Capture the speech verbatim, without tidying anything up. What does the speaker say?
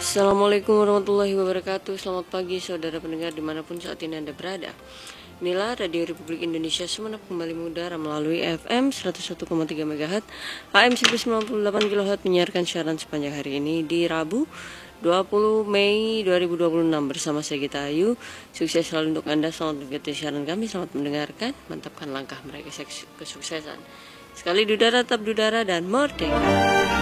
Assalamualaikum warahmatullahi wabarakatuh. Selamat pagi saudara pendengar dimanapun saat ini Anda berada. Inilah Radio Republik Indonesia Sumeneb kembali mengudara melalui F M seratus satu koma tiga megahertz, A M seribu sembilan puluh delapan kilohertz, menyiarkan siaran sepanjang hari ini di Rabu dua puluh Mei dua ribu dua puluh enam bersama saya Gita Ayu. Sukses selalu untuk Anda, selamat mengikuti siaran kami, selamat mendengarkan, mantapkan langkah meraih kesuksesan. Sekali di udara, tetap di udara dan merdeka.